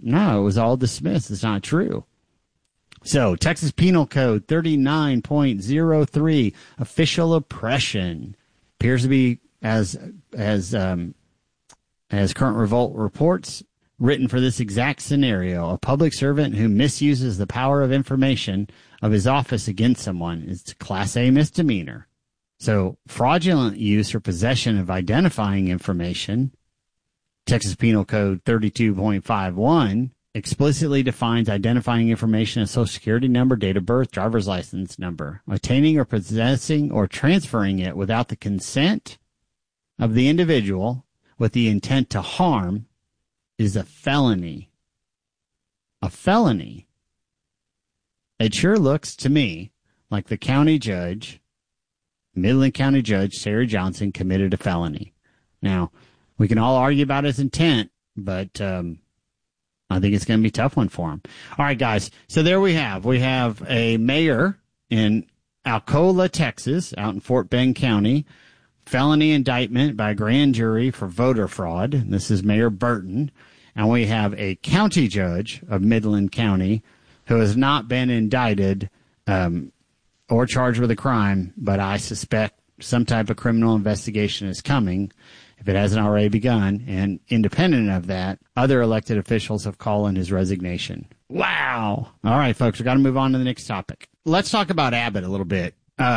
No, it was all dismissed. It's not true. So, Texas Penal Code 39.03, official oppression, appears to be, as Current Revolt reports, written for this exact scenario. A public servant who misuses the power of information of his office against someone is a Class A misdemeanor. So, fraudulent use or possession of identifying information, Texas Penal Code 32.51, explicitly defines identifying information as Social Security number, date of birth, driver's license number. Obtaining or possessing or transferring it without the consent of the individual with the intent to harm is a felony. A felony. It sure looks to me like the county judge, Midland County Judge Sarah Johnson, committed a felony. Now, we can all argue about his intent, but I think it's going to be a tough one for him. All right, guys. So there we have. We have a mayor in Alcola, Texas, out in Fort Bend County, felony indictment by a grand jury for voter fraud. This is Mayor Burton. And we have a county judge of Midland County who has not been indicted or charged with a crime, but I suspect some type of criminal investigation is coming if it hasn't already begun. And independent of that, other elected officials have called in his resignation. Wow. All right, folks, we've got to move on to the next topic. Let's talk about Abbott a little bit.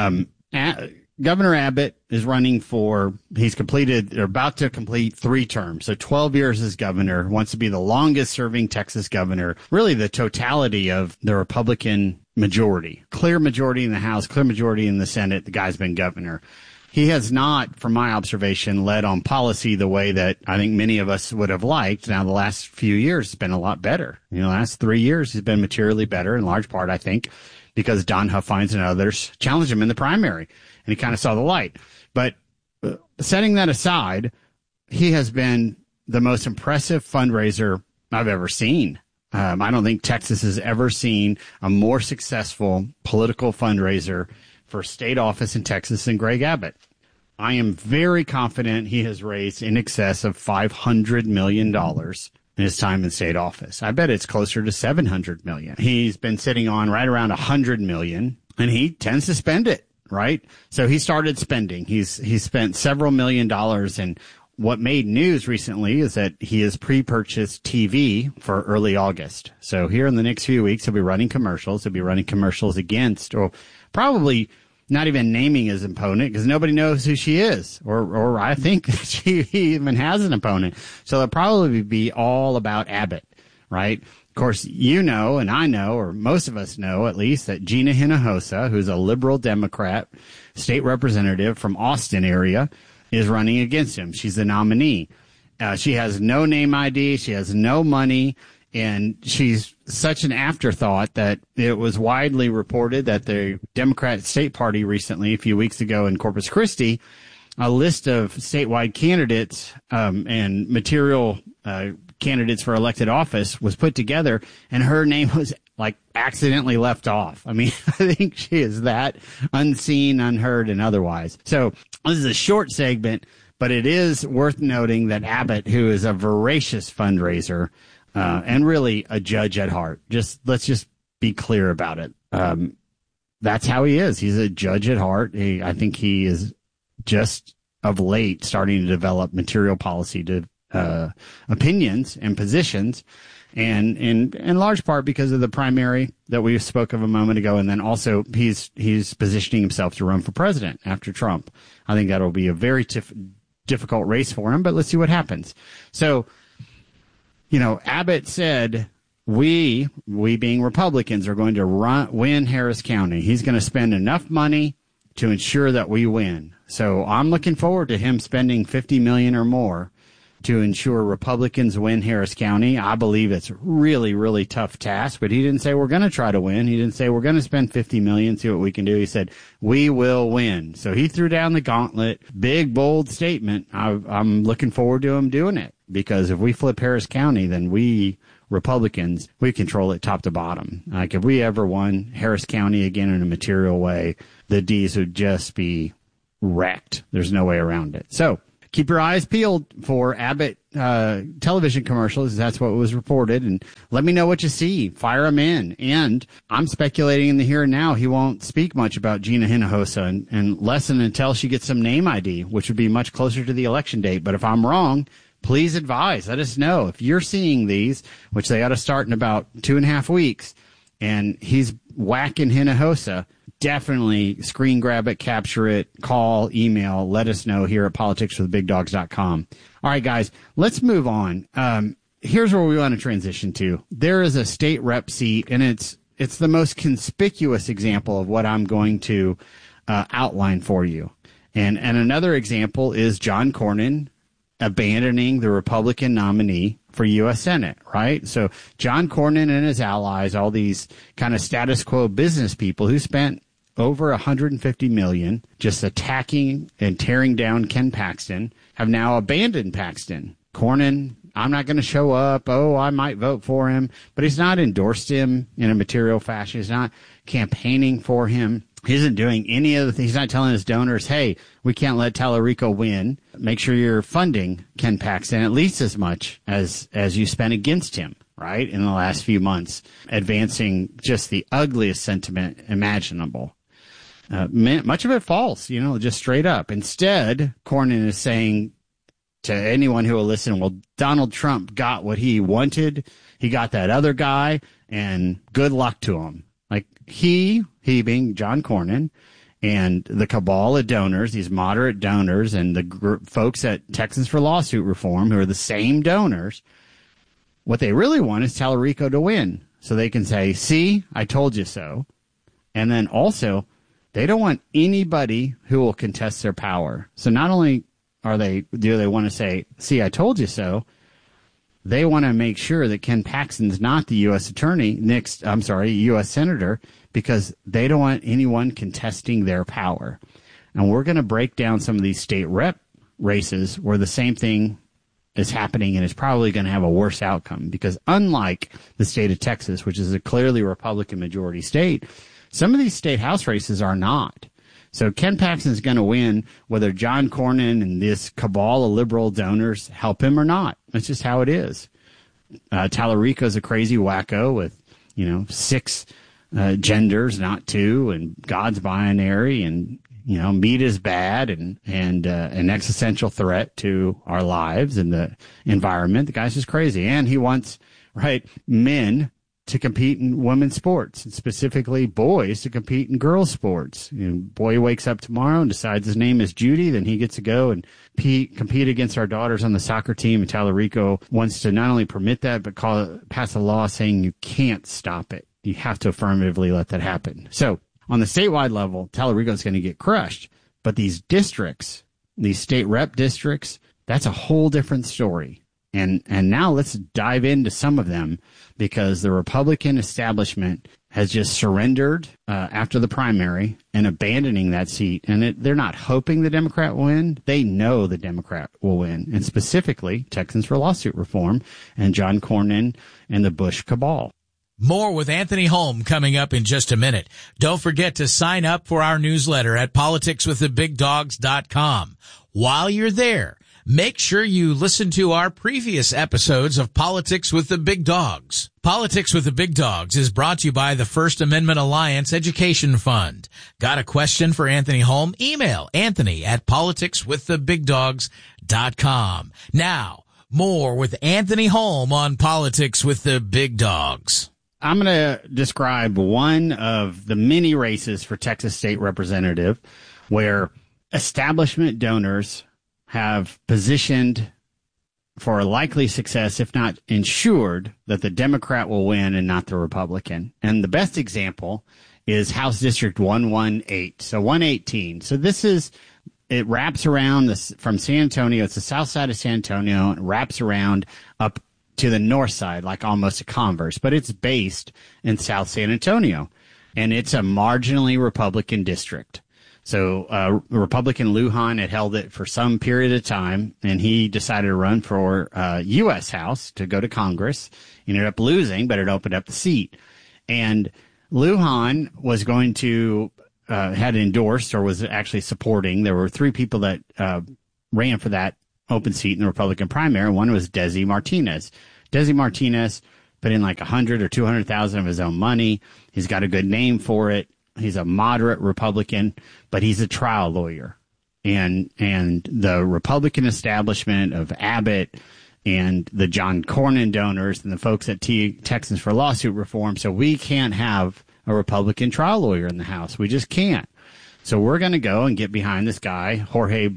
Governor Abbott is running for, they're about to complete 3 terms. So 12 years as governor, wants to be the longest serving Texas governor, really the totality of the Republican majority. Clear majority in the House, clear majority in the Senate. The guy's been governor. He has not, from my observation, led on policy the way that I think many of us would have liked. Now, the last few years has been a lot better. The last 3 years has been materially better, in large part, I think, because Don Huffines and others challenged him in the primary, and he kind of saw the light. But setting that aside, he has been the most impressive fundraiser I've ever seen. I don't think Texas has ever seen a more successful political fundraiser for state office in Texas than Greg Abbott. I am very confident he has raised in excess of $500 million in his time in state office. I bet it's closer to $700 million. He's been sitting on right around $100 million, and he tends to spend it, right? So he started spending. He's spent several $1 million, and what made news recently is that he has pre-purchased TV for early August. So here in the next few weeks, he'll be running commercials. He'll be running commercials against, or probably not even naming his opponent because nobody knows who she is, or I think she even has an opponent. So they'll probably be all about Abbott, right? Of course, and I know, or most of us know at least, that Gina Hinojosa, who's a liberal Democrat state representative from Austin area, is running against him. She's the nominee. She has no name ID. She has no money. And she's such an afterthought that it was widely reported that the Democrat State Party recently, a few weeks ago in Corpus Christi, a list of statewide candidates and material candidates for elected office was put together, and her name was accidentally left off. I mean, I think she is that unseen, unheard, and otherwise. So this is a short segment, but it is worth noting that Abbott, who is a voracious fundraiser, and really a judge at heart. Let's just be clear about it. That's how he is. He's a judge at heart. I think he is just of late starting to develop material policy to opinions and positions, and in large part because of the primary that we spoke of a moment ago, and then also he's positioning himself to run for president after Trump. I think that'll be a very difficult race for him, but let's see what happens. So, Abbott said, we being Republicans, are going to win Harris County. He's going to spend enough money to ensure that we win. So I'm looking forward to him spending $50 million or more to ensure Republicans win Harris County. I believe it's a really, really tough task, but he didn't say we're going to try to win. He didn't say we're going to spend $50 million, see what we can do. He said, we will win. So he threw down the gauntlet. Big, bold statement. I'm looking forward to him doing it, because if we flip Harris County, then we Republicans, we control it top to bottom. Like, if we ever won Harris County again in a material way, the D's would just be wrecked. There's no way around it. So keep your eyes peeled for Abbott television commercials. That's what was reported. And let me know what you see. Fire him in. And I'm speculating in the here and now he won't speak much about Gina Hinojosa and listen until she gets some name ID, which would be much closer to the election date. But if I'm wrong, please advise. Let us know. If you're seeing these, which they ought to start in about 2.5 weeks, and he's whacking Hinojosa, definitely screen grab it, capture it, call, email, let us know here at politicswithbigdogs.com. All right, guys, let's move on. Here's where we want to transition to. There is a state rep seat, and it's the most conspicuous example of what I'm going to outline for you. And another example is John Cornyn abandoning the Republican nominee for U.S. Senate, right? So John Cornyn and his allies, all these kind of status quo business people who spent over $150 million just attacking and tearing down Ken Paxton, have now abandoned Paxton. Cornyn, I'm not going to show up. Oh, I might vote for him, but he's not endorsed him in a material fashion. He's not campaigning for him. He isn't doing any of the things. He's not telling his donors, hey, we can't let Tallarico win. Make sure you're funding Ken Paxton at least as much as you spent against him, right, in the last few months, advancing just the ugliest sentiment imaginable. Much of it false, just straight up. Instead, Cornyn is saying to anyone who will listen, well, Donald Trump got what he wanted. He got that other guy, and good luck to him. Like he being John Cornyn, and the cabal of donors, these moderate donors, and the folks at Texans for Lawsuit Reform, who are the same donors, what they really want is Tallarico to win, so they can say, see, I told you so. And then also, they don't want anybody who will contest their power. So not only do they want to say, see, I told you so, they want to make sure that Ken Paxton's not the U.S. U.S. Senator, because they don't want anyone contesting their power. And we're going to break down some of these state rep races where the same thing is happening and is probably going to have a worse outcome, because unlike the state of Texas, which is a clearly Republican majority state, some of these state house races are not. So Ken Paxton is going to win whether John Cornyn and this cabal of liberal donors help him or not. That's just how it is. Tallarico is a crazy wacko with, 6 genders, not 2, and God's binary, and meat is bad and an existential threat to our lives and the environment. The guy's just crazy, and he wants men to compete in women's sports, and specifically boys to compete in girls' sports. Boy wakes up tomorrow and decides his name is Judy, then he gets to go and compete against our daughters on the soccer team. And Tallarico wants to not only permit that, but pass a law saying you can't stop it. You have to affirmatively let that happen. So on the statewide level, Tallarico is going to get crushed. But these districts, these state rep districts, that's a whole different story. And now let's dive into some of them, because the Republican establishment has just surrendered after the primary and abandoning that seat. And they're not hoping the Democrat will win. They know the Democrat will win, and specifically Texans for Lawsuit Reform and John Cornyn and the Bush cabal. More with Anthony Holm coming up in just a minute. Don't forget to sign up for our newsletter at politicswiththebigdogs.com. While you're there, make sure you listen to our previous episodes of Politics with the Big Dogs. Politics with the Big Dogs is brought to you by the First Amendment Alliance Education Fund. Got a question for Anthony Holm? Email Anthony at politicswiththebigdogs.com. Now, more with Anthony Holm on Politics with the Big Dogs. I'm going to describe one of the many races for Texas State Representative where establishment donors have positioned for a likely success, if not ensured, that the Democrat will win and not the Republican. And the best example is House District 118, so 118. So it wraps around from San Antonio. It's the south side of San Antonio, and it wraps around up to the north side, like almost a converse, but it's based in South San Antonio, and it's a marginally Republican district. So Republican Lujan had held it for some period of time, and he decided to run for U.S. House to go to Congress. He ended up losing, but it opened up the seat. And Lujan was going to had endorsed or was actually supporting. There were 3 people that ran for that open seat in the Republican primary. One was Desi Martinez. Desi Martinez put in like 100 or 200,000 of his own money. He's got a good name for it. He's a moderate Republican, but he's a trial lawyer. And the Republican establishment of Abbott and the John Cornyn donors and the folks at Texans for Lawsuit Reform. So we can't have a Republican trial lawyer in the House. We just can't. So we're going to go and get behind this guy, Jorge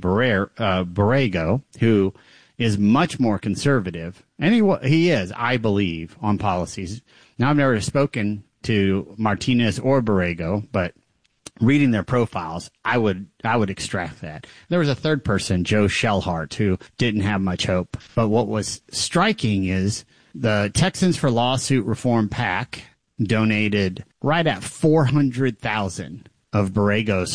Borrego, who is much more conservative. And he is, I believe, on policies. Now, I've never spoken to Martinez or Borrego, but reading their profiles, I would extract that. There was a third person, Joe Shellhart, who didn't have much hope. But what was striking is the Texans for Lawsuit Reform PAC donated right at $400,000 of Borrego's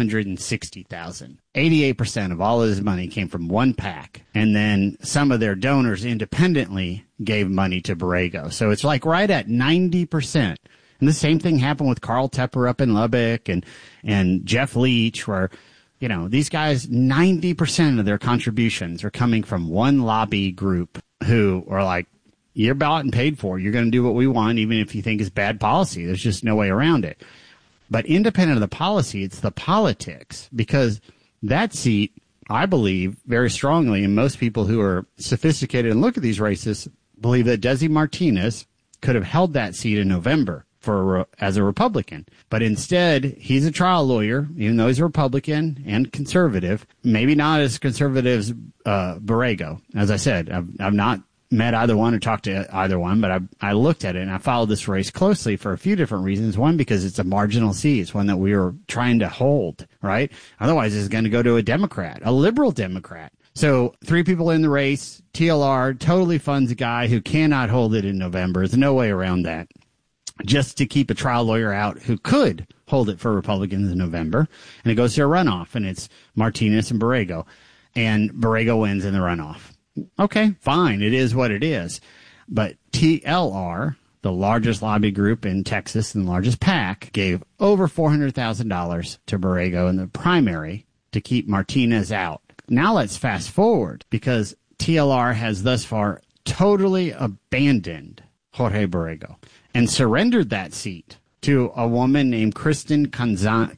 $460,000. 88% of all of his money came from one PAC, and then some of their donors independently gave money to Borrego. So it's like right at 90%. And the same thing happened with Carl Tepper up in Lubbock and Jeff Leach, where, you know, these guys, 90% of their contributions are coming from one lobby group who are like, you're bought and paid for. You're going to do what we want, even if you think it's bad policy. There's just no way around it. But independent of the policy, it's the politics, because that seat, I believe very strongly, and most people who are sophisticated and look at these races believe that Desi Martinez could have held that seat in November as a Republican. But instead, he's a trial lawyer, even though he's a Republican and conservative, maybe not as conservative as Borrego. As I said, I've not met either one or talked to either one, but I looked at it and I followed this race closely for a few different reasons. One, because it's a marginal seat. It's one that we were trying to hold, right? Otherwise, it's going to go to a Democrat, a liberal Democrat. So 3 people in the race. TLR totally funds a guy who cannot hold it in November. There's no way around that. Just to keep a trial lawyer out who could hold it for Republicans in November. And it goes to a runoff, and it's Martinez and Borrego. And Borrego wins in the runoff. Okay, fine. It is what it is. But TLR, the largest lobby group in Texas and the largest PAC, gave over $400,000 to Borrego in the primary to keep Martinez out. Now let's fast forward, because TLR has thus far totally abandoned Jorge Borrego and surrendered that seat to a woman named Kristen Carranza,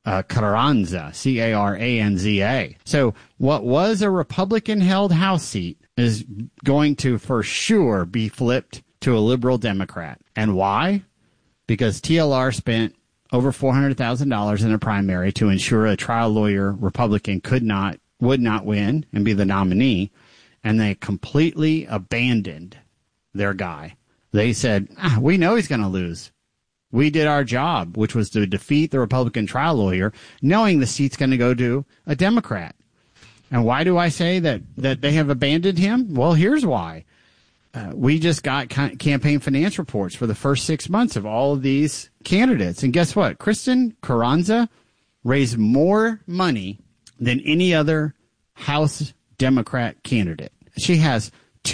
Caranza. So what was a Republican-held House seat is going to for sure be flipped to a liberal Democrat. And why? Because TLR spent over $400,000 in a primary to ensure a trial lawyer Republican would not win and be the nominee, and they completely abandoned their guy. They said, we know he's going to lose. We did our job, which was to defeat the Republican trial lawyer, knowing the seat's going to go to a Democrat. And why do I say that they have abandoned him? Well, here's why. We just got campaign finance reports for the first 6 months of all of these candidates. And guess what? Kristen Carranza raised more money than any other House Democrat candidate. She has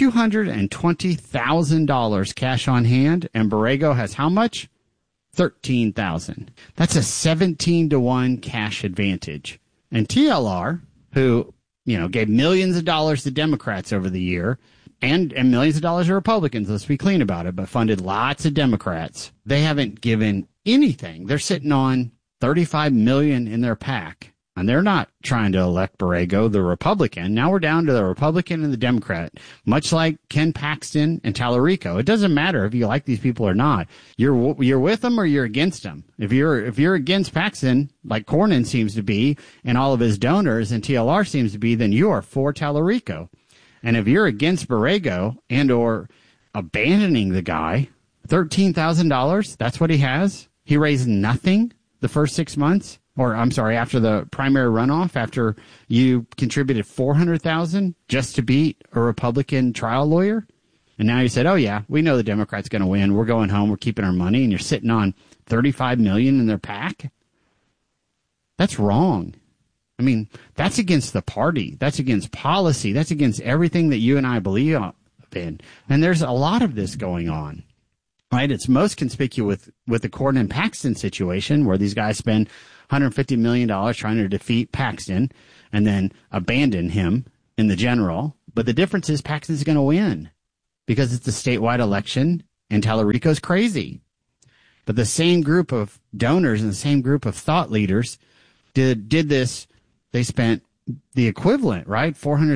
$220,000 cash on hand, and Borrego has how much? $13,000. That's a 17-to-1 cash advantage. And TLR, who, gave millions of dollars to Democrats over the year, and millions of dollars to Republicans, let's be clean about it, but funded lots of Democrats. They haven't given anything. They're sitting on $35 million in their PAC. And they're not trying to elect Borrego, the Republican. Now we're down to the Republican and the Democrat, much like Ken Paxton and Tallarico. It doesn't matter if you like these people or not. You're with them or you're against them. If you're against Paxton, like Cornyn seems to be, and all of his donors, and TLR seems to be, then you are for Tallarico. And if you're against Borrego and or abandoning the guy, $13,000, that's what he has. He raised nothing the first 6 months. Or, I'm sorry, after the primary runoff, after you contributed $400,000 just to beat a Republican trial lawyer. And now you said, oh, yeah, we know the Democrats going to win. We're going home. We're keeping our money. And you're sitting on $35 million in their PAC. That's wrong. I mean, that's against the party. That's against policy. That's against everything that you and I believe in. And there's a lot of this going on. right? It's most conspicuous with the Cornyn Paxton situation, where these guys spend $150 million trying to defeat Paxton and then abandon him in the general. But the difference is Paxton's going to win because it's a statewide election and Tallarico's crazy. But the same group of donors and the same group of thought leaders did this. They spent the equivalent, right? $400,000,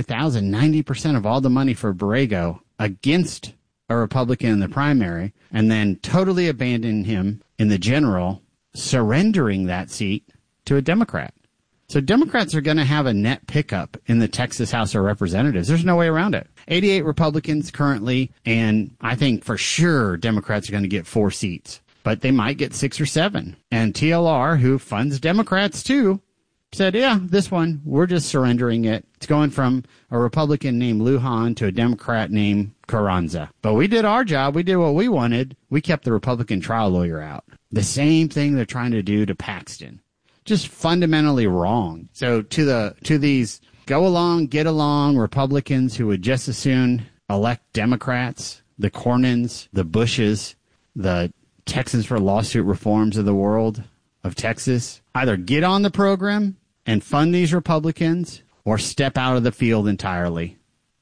90% of all the money for Borrego against a Republican in the primary, and then totally abandoned him in the general, surrendering that seat to a Democrat. So Democrats are going to have a net pickup in the Texas House of Representatives. There's no way around it. 88 Republicans currently, and I think for sure Democrats are going to get 4 seats, but they might get 6 or 7. And TLR, who funds Democrats too, said, yeah, this one, we're just surrendering it. It's going from a Republican named Lujan to a Democrat named Carranza. But we did our job. We did what we wanted. We kept the Republican trial lawyer out. The same thing they're trying to do to Paxton. Just fundamentally wrong. So to these go along, get along Republicans who would just as soon elect Democrats, the Cornyns, the Bushes, the Texans for Lawsuit Reforms of the world of Texas, either get on the program and fund these Republicans or step out of the field entirely,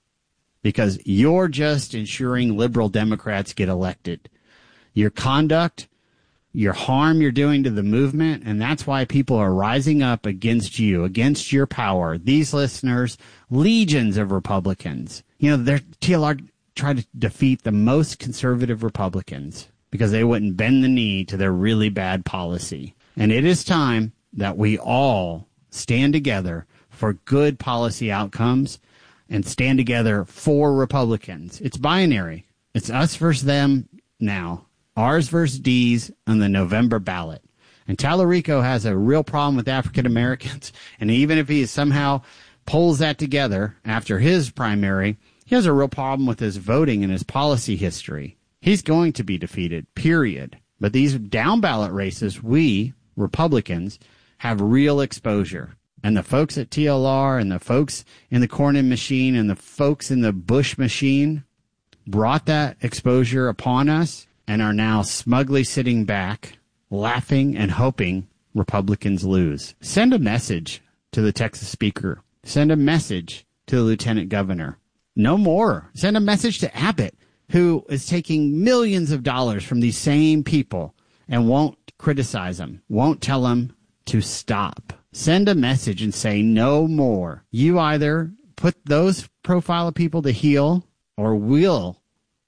because you're just ensuring liberal Democrats get elected. Your conduct, your harm you're doing to the movement, and that's why people are rising up against you, against your power. These listeners, legions of Republicans. You know, TLR tried to defeat the most conservative Republicans because they wouldn't bend the knee to their really bad policy. And it is time that we all stand together for good policy outcomes and stand together for Republicans. It's binary. It's us versus them now. Ours versus D's on the November ballot. And Tallarico has a real problem with African Americans. And even if he somehow pulls that together after his primary, he has a real problem with his voting and his policy history. He's going to be defeated, period. But these down ballot races, we, Republicans, have real exposure. And the folks at TLR and the folks in the Cornyn machine and the folks in the Bush machine brought that exposure upon us and are now smugly sitting back, laughing and hoping Republicans lose. Send a message to the Texas Speaker. Send a message to the Lieutenant Governor. No more. Send a message to Abbott, who is taking millions of dollars from these same people and won't criticize them, won't tell them to stop. Send a message and say no more. You either put those profile of people to heel or we'll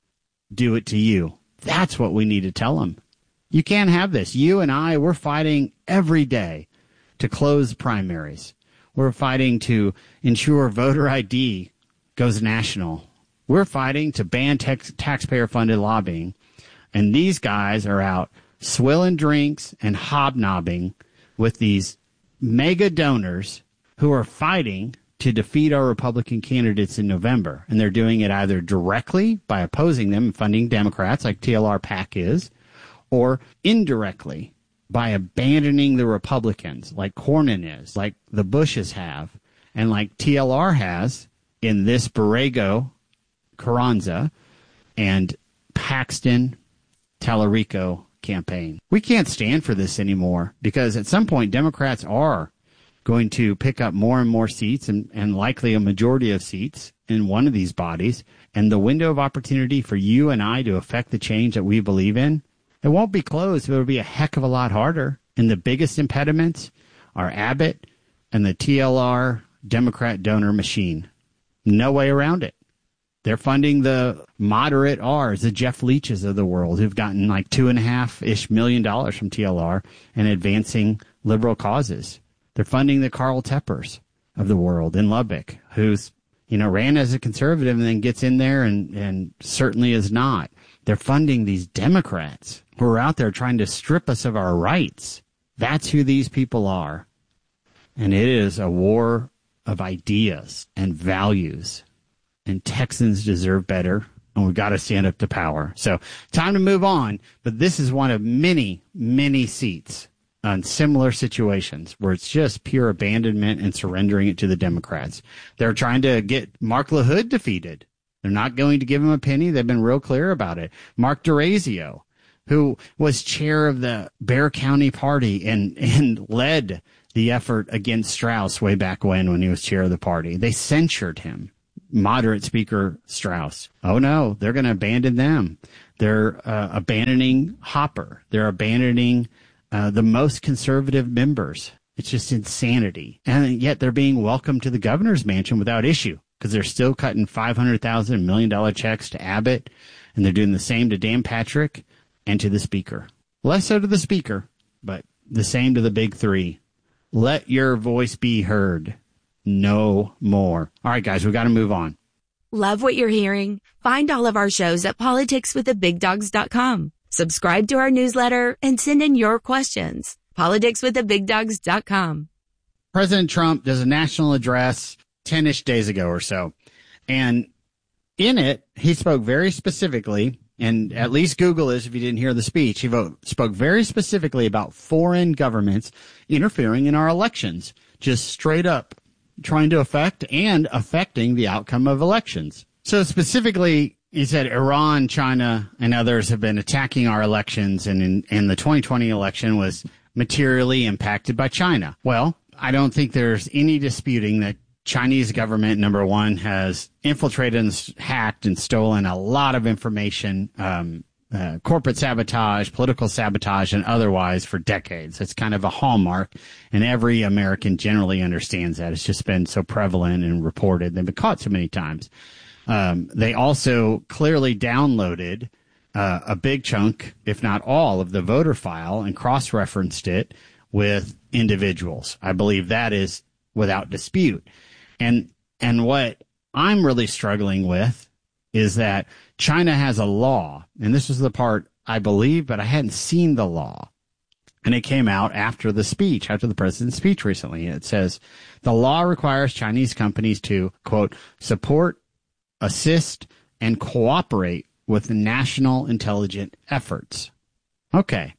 do it to you. That's what we need to tell them. You can't have this. You and I, we're fighting every day to close primaries. We're fighting to ensure voter ID goes national. We're fighting to ban taxpayer-funded lobbying. And these guys are out swilling drinks and hobnobbing with these mega donors who are fighting to defeat our Republican candidates in November. And they're doing it either directly by opposing them and funding Democrats like TLR PAC is, or indirectly by abandoning the Republicans like Cornyn is, like the Bushes have, and like TLR has in this Borrego, Carranza, and Paxton, Tallarico campaign. We can't stand for this anymore because at some point Democrats are going to pick up more and more seats and likely a majority of seats in one of these bodies. And the window of opportunity for you and I to affect the change that we believe in, it won't be closed, but it'll be a heck of a lot harder. And the biggest impediments are Abbott and the TLR Democrat donor machine. No way around it. They're funding the moderate R's, the Jeff Leaches of the world, who've gotten like $2.5-ish million from TLR and advancing liberal causes. They're funding the Carl Teppers of the world in Lubbock, who's, ran as a conservative and then gets in there and certainly is not. They're funding these Democrats who are out there trying to strip us of our rights. That's who these people are. And it is a war of ideas and values. And Texans deserve better, and we've got to stand up to power. So time to move on, but this is one of many, many seats on similar situations where it's just pure abandonment and surrendering it to the Democrats. They're trying to get Mark LaHood defeated. They're not going to give him a penny. They've been real clear about it. Mark DeRazio, who was chair of the Bexar County Party and led the effort against Strauss way back when he was chair of the party. They censured him. Moderate Speaker Strauss. Oh no, they're going to abandon them. They're abandoning Hopper. They're abandoning the most conservative members. It's just insanity. And yet they're being welcomed to the governor's mansion without issue because they're still cutting $500,000, $1 million checks to Abbott, and they're doing the same to Dan Patrick and to the speaker. Less so to the speaker, but the same to the big three. Let your voice be heard. No more. All right, guys, we got to move on. Love what you're hearing? Find all of our shows at politicswiththebigdogs.com. Subscribe to our newsletter and send in your questions. politicswiththebigdogs.com. President Trump does a national address 10-ish days ago or so. And in it, he spoke very specifically, and at least Google this if you didn't hear the speech. He spoke very specifically about foreign governments interfering in our elections, just straight up trying to affect and affecting the outcome of elections. So specifically, he said Iran, China, and others have been attacking our elections, and the 2020 election was materially impacted by China. Well, I don't think there's any disputing that Chinese government, number one, has infiltrated and hacked and stolen a lot of information, corporate sabotage, political sabotage, and otherwise for decades. It's kind of a hallmark, and every American generally understands that. It's just been so prevalent and reported. They've been caught so many times. They also clearly downloaded a big chunk, if not all, of the voter file and cross-referenced it with individuals. I believe that is without dispute. And what I'm really struggling with is that China has a law, and this was the part I believe, but I hadn't seen the law. And it came out after the speech, after the president's speech recently. It says the law requires Chinese companies to, quote, support, assist, and cooperate with national intelligence efforts. Okay.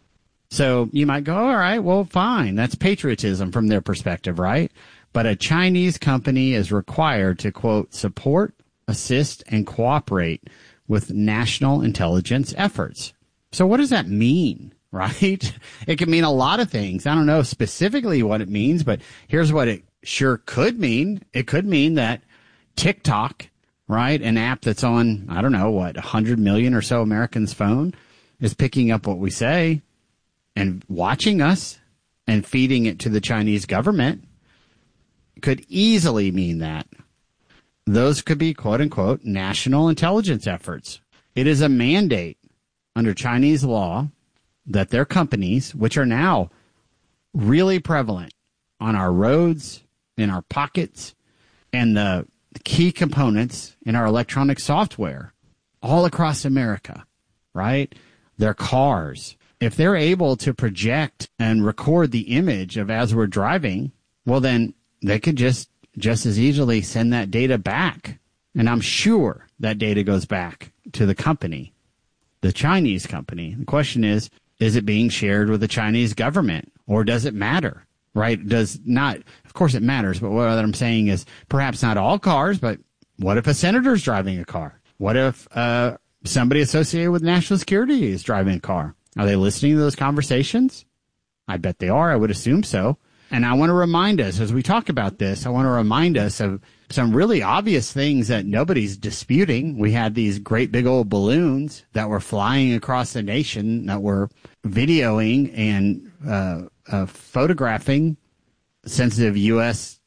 So you might go, all right, well, fine. That's patriotism from their perspective, right? But a Chinese company is required to, quote, support, assist, and cooperate with national intelligence efforts. So what does that mean, right? It can mean a lot of things. I don't know specifically what it means, but here's what it sure could mean. It could mean that TikTok, right, an app that's on, I don't know, 100 million or so Americans' phone, is picking up what we say and watching us and feeding it to the Chinese government. Could easily mean that. Those could be, quote unquote, national intelligence efforts. It is a mandate under Chinese law that their companies, which are now really prevalent on our roads, in our pockets, and the key components in our electronic software all across America, right? Their cars. If they're able to project and record the image of as we're driving, well, then they could just as easily send that data back. And I'm sure that data goes back to the company, the Chinese company. The question is it being shared with the Chinese government, or does it matter, right? Of course it matters, but what I'm saying is perhaps not all cars, but what if a senator's driving a car? What if somebody associated with national security is driving a car? Are they listening to those conversations? I bet they are. I would assume so. And I want to remind us, as we talk about this, I want to remind us of some really obvious things that nobody's disputing. We had these great big old balloons that were flying across the nation that were videoing and photographing sensitive U.S.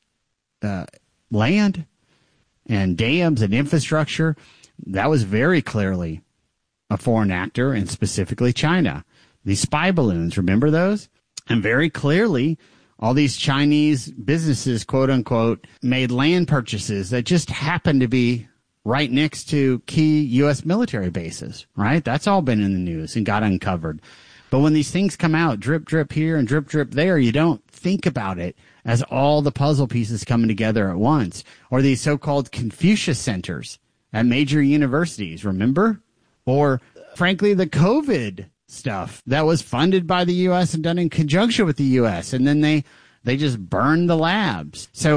land and dams and infrastructure. That was very clearly a foreign actor, and specifically China. These spy balloons, remember those? And very clearly, all these Chinese businesses, quote unquote, made land purchases that just happened to be right next to key U.S. military bases, right? That's all been in the news and got uncovered. But when these things come out, drip, drip here and drip, drip there, you don't think about it as all the puzzle pieces coming together at once. Or these so-called Confucius centers at major universities, remember? Or, frankly, the COVID stuff that was funded by the U.S. and done in conjunction with the U.S. And then they just burned the labs. So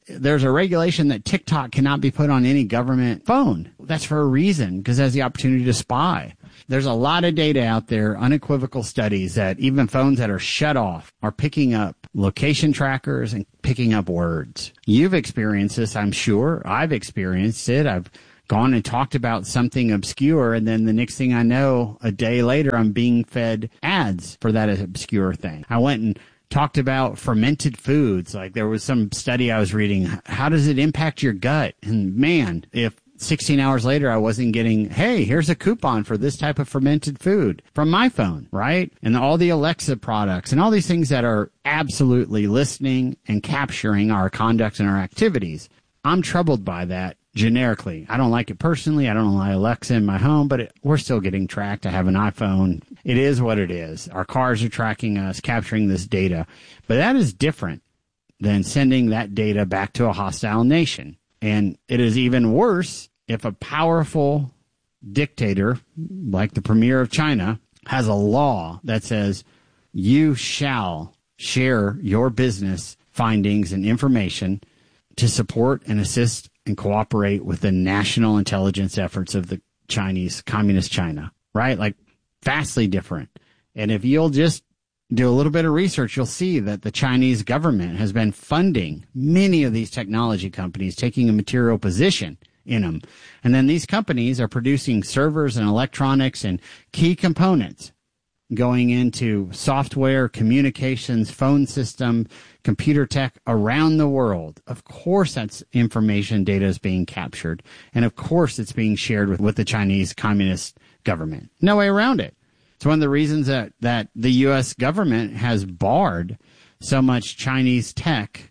there's a regulation that TikTok cannot be put on any government phone. That's for a reason, because it has the opportunity to spy. There's a lot of data out there, unequivocal studies that even phones that are shut off are picking up location trackers and picking up words. You've experienced this, I'm sure. I've experienced it. I've gone and talked about something obscure, and then the next thing I know, a day later, I'm being fed ads for that obscure thing. I went and talked about fermented foods. Like there was some study I was reading. How does it impact your gut? And man, if 16 hours later, I wasn't getting, hey, here's a coupon for this type of fermented food from my phone, right? And all the Alexa products and all these things that are absolutely listening and capturing our conduct and our activities. I'm troubled by that generically. I don't like it personally. I don't like Alexa in my home, but we're still getting tracked. I have an iPhone. It is what it is. Our cars are tracking us, capturing this data. But that is different than sending that data back to a hostile nation. And it is even worse if a powerful dictator, like the premier of China, has a law that says you shall share your business findings and information to support and assist and cooperate with the national intelligence efforts of the Chinese, communist China, right? Like vastly different. And if you'll just do a little bit of research, you'll see that the Chinese government has been funding many of these technology companies, taking a material position in them. And then these companies are producing servers and electronics and key components going into software, communications, phone system, computer tech around the world. Of course, that's information data is being captured. And of course, it's being shared with the Chinese Communist government. No way around it. It's one of the reasons that the U.S. government has barred so much Chinese tech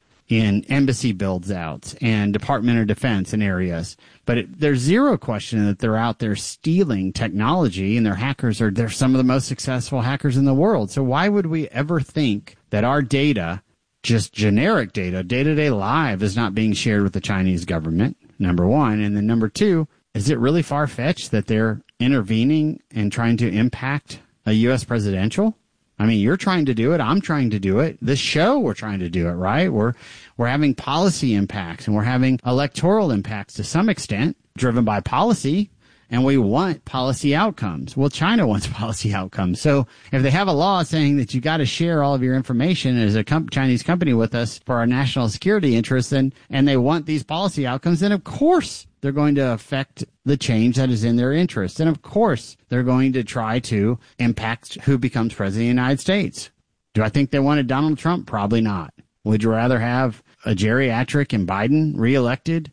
in embassy build-outs and Department of Defense in areas. But there's zero question that they're out there stealing technology, and they're some of the most successful hackers in the world. So why would we ever think that our data, just generic data, day-to-day live, is not being shared with the Chinese government, number one? And then number two, is it really far-fetched that they're intervening and trying to impact a U.S. presidential? I mean, you're trying to do it. I'm trying to do it. This show, we're trying to do it, right? We're having policy impacts, and we're having electoral impacts to some extent driven by policy, and we want policy outcomes. Well, China wants policy outcomes. So if they have a law saying that you got to share all of your information as a Chinese company with us for our national security interests, and they want these policy outcomes, then of course they're going to affect the change that is in their interest. And of course, they're going to try to impact who becomes president of the United States. Do I think they wanted Donald Trump? Probably not. Would you rather have a geriatric and Biden reelected,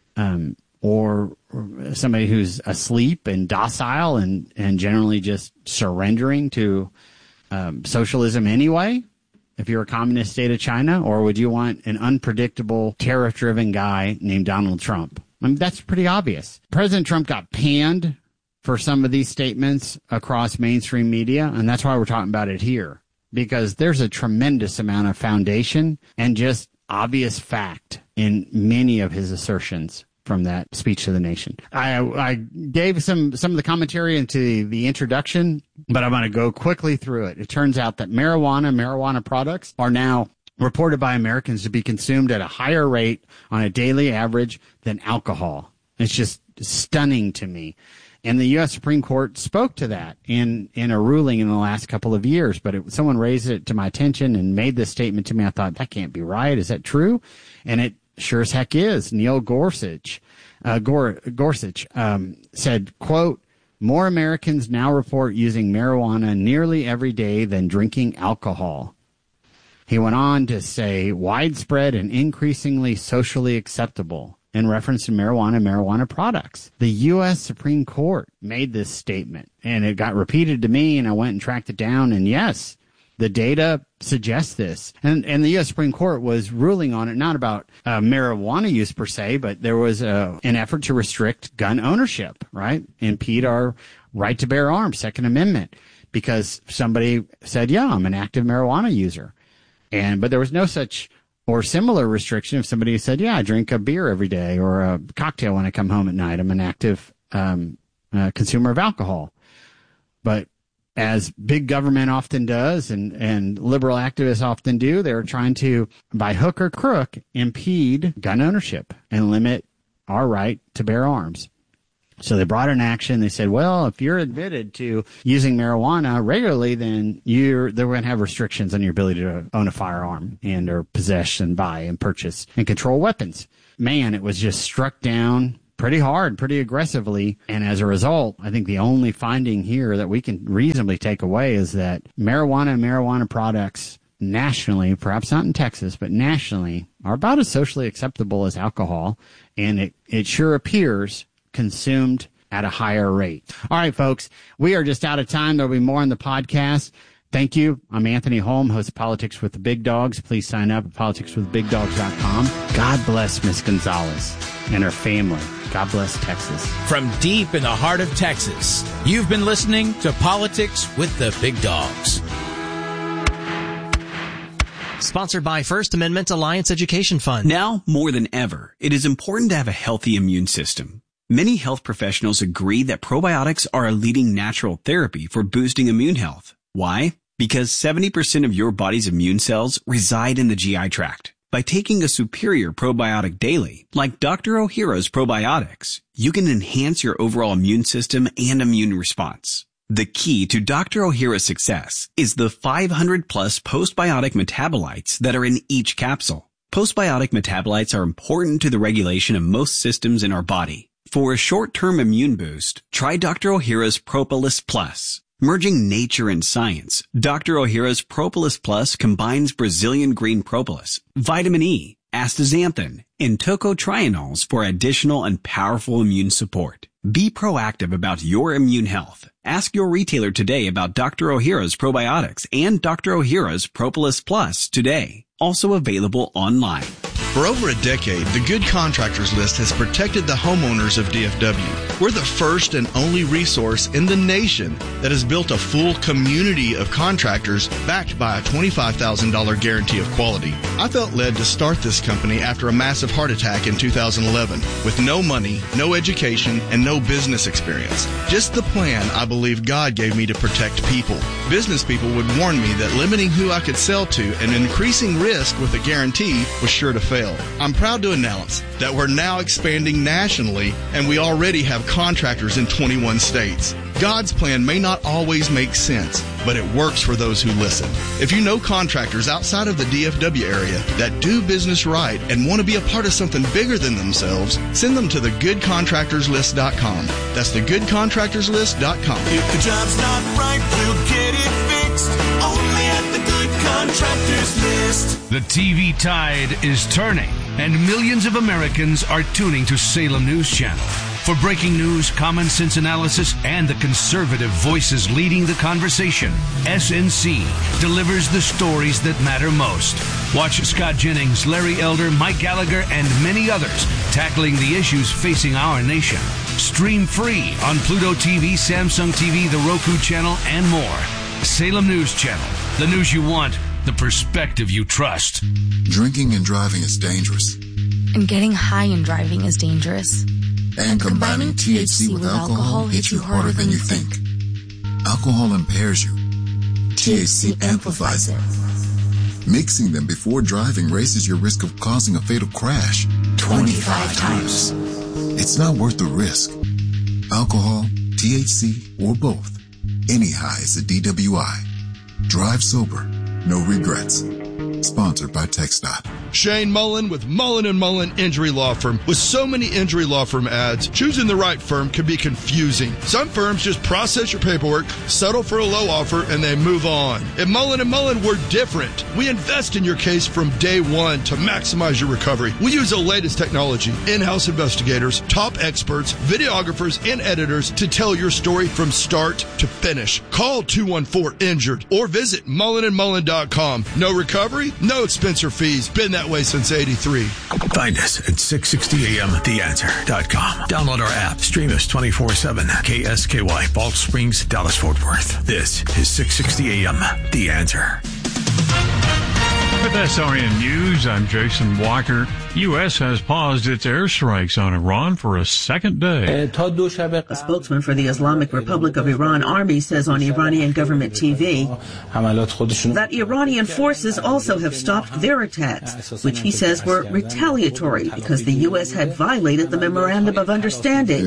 or somebody who's asleep and docile and generally just surrendering to socialism anyway, if you're a communist state of China? Or would you want an unpredictable, tariff-driven guy named Donald Trump? I mean, that's pretty obvious. President Trump got panned for some of these statements across mainstream media, and that's why we're talking about it here, because there's a tremendous amount of foundation and just obvious fact in many of his assertions from that speech to the nation. I gave some of the commentary into the introduction, but I'm going to go quickly through it. It turns out that marijuana products are now reported by Americans to be consumed at a higher rate on a daily average than alcohol. It's just stunning to me. And the U.S. Supreme Court spoke to that in a ruling in the last couple of years. But someone raised it to my attention and made this statement to me. I thought, that can't be right. Is that true? And it sure as heck is. Neil Gorsuch said, quote, "More Americans now report using marijuana nearly every day than drinking alcohol." He went on to say widespread and increasingly socially acceptable in reference to marijuana and marijuana products. The U.S. Supreme Court made this statement, and it got repeated to me, and I went and tracked it down, and yes, the data suggests this. And the U.S. Supreme Court was ruling on it, not about marijuana use per se, but there was an effort to restrict gun ownership, right? Impede our right to bear arms, Second Amendment, because somebody said, yeah, I'm an active marijuana user. But there was no such or similar restriction if somebody said, yeah, I drink a beer every day or a cocktail when I come home at night. I'm an active consumer of alcohol. But as big government often does and liberal activists often do, they're trying to, by hook or crook, impede gun ownership and limit our right to bear arms. So they brought an action. They said, well, if you're admitted to using marijuana regularly, then they're going to have restrictions on your ability to own a firearm and or possess and buy and purchase and control weapons. Man, it was just struck down pretty hard, pretty aggressively. And as a result, I think the only finding here that we can reasonably take away is that marijuana and marijuana products nationally, perhaps not in Texas, but nationally, are about as socially acceptable as alcohol. And it sure appears consumed at a higher rate. All right, folks, we are just out of time. There'll be more on the podcast. Thank you. I'm Anthony Holm, host of Politics with the Big Dogs. Please sign up at politicswithbigdogs.com. God bless Miss Gonzalez and her family. God bless Texas. From deep in the heart of Texas, you've been listening to Politics with the Big Dogs. Sponsored by First Amendment Alliance Education Fund. Now, more than ever, it is important to have a healthy immune system. Many health professionals agree that probiotics are a leading natural therapy for boosting immune health. Why? Because 70% of your body's immune cells reside in the GI tract. By taking a superior probiotic daily, like Dr. Ohhira's probiotics, you can enhance your overall immune system and immune response. The key to Dr. Ohhira's success is the 500-plus postbiotic metabolites that are in each capsule. Postbiotic metabolites are important to the regulation of most systems in our body. For a short-term immune boost, try Dr. Ohhira's Propolis Plus. Merging nature and science, Dr. Ohhira's Propolis Plus combines Brazilian green propolis, vitamin E, astaxanthin, and tocotrienols for additional and powerful immune support. Be proactive about your immune health. Ask your retailer today about Dr. Ohhira's probiotics and Dr. Ohhira's Propolis Plus today. Also available online. For over a decade, the Good Contractors List has protected the homeowners of DFW. We're the first and only resource in the nation that has built a full community of contractors backed by a $25,000 guarantee of quality. I felt led to start this company after a massive heart attack in 2011 with no money, no education, and no business experience. Just the plan I believe God gave me to protect people. Business people would warn me that limiting who I could sell to and increasing risk with a guarantee was sure to fail. I'm proud to announce that we're now expanding nationally, and we already have contractors in 21 states. God's plan may not always make sense, but it works for those who listen. If you know contractors outside of the DFW area that do business right and want to be a part of something bigger than themselves, send them to thegoodcontractorslist.com. That's thegoodcontractorslist.com. If the job's not right, we'll get it fixed. Only at the Good Contractors List. The TV tide is turning, and millions of Americans are tuning to Salem News Channel. For breaking news, common sense analysis, and the conservative voices leading the conversation, SNC delivers the stories that matter most. Watch Scott Jennings, Larry Elder, Mike Gallagher, and many others tackling the issues facing our nation. Stream free on Pluto TV, Samsung TV, the Roku channel, and more. Salem News Channel. The news you want, the perspective you trust. Drinking and driving is dangerous. And getting high and driving is dangerous. And combining THC with alcohol hits you harder than you think. Alcohol impairs you. THC amplifies it. Mixing them before driving raises your risk of causing a fatal crash 25 times. It's not worth the risk. Alcohol, THC, or both. Any high is a DWI. Drive sober. No regrets. Sponsored by TxDOT. Shane Mullen with Mullen & Mullen Injury Law Firm. With so many injury law firm ads, choosing the right firm can be confusing. Some firms just process your paperwork, settle for a low offer, and they move on. At Mullen & Mullen, we're different. We invest in your case from day one to maximize your recovery. We use the latest technology, in-house investigators, top experts, videographers, and editors to tell your story from start to finish. Call 214-INJURED or visit mullenandmullen.com. No recovery, no expense or fees. Been that way since 83. Find us at 660amtheanswer.com. Download our app. Stream us 24/7. KSKY, Balch Springs, Dallas, Fort Worth. This is 660 AM, The Answer. With SRN News, I'm Jason Walker. U.S. has paused its airstrikes on Iran for a second day. A spokesman for the Islamic Republic of Iran Army says on Iranian government TV that Iranian forces also have stopped their attacks, which he says were retaliatory because the U.S. had violated the Memorandum of Understanding.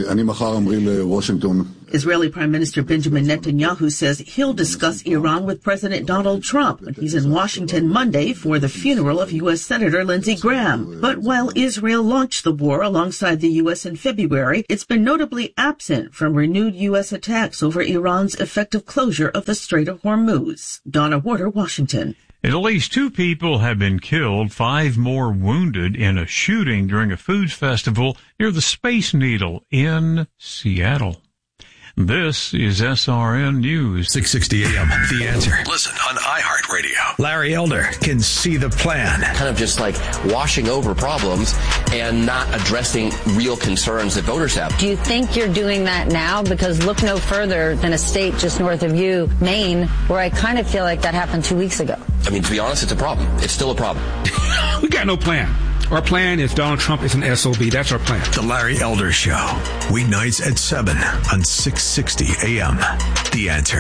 Israeli Prime Minister Benjamin Netanyahu says he'll discuss Iran with President Donald Trump when he's in Washington Monday for the funeral of U.S. Senator Lindsey Graham. But while Israel launched the war alongside the U.S. in February, it's been notably absent from renewed U.S. attacks over Iran's effective closure of the Strait of Hormuz. Donna Warder, Washington. At least 2 people have been killed, 5 more wounded in a shooting during a foods festival near the Space Needle in Seattle. This is SRN News. 660 AM, The Answer. Listen on iHeartRadio. Larry Elder can see the plan. Kind of just like washing over problems and not addressing real concerns that voters have. Do you think you're doing that now? Because look no further than a state just north of you, Maine, where I kind of feel like that happened 2 weeks ago. I mean, to be honest, it's a problem. It's still a problem. We got no plan. Our plan is Donald Trump is an SOB. That's our plan. The Larry Elder Show. Weeknights at 7 on 660 AM. The Answer.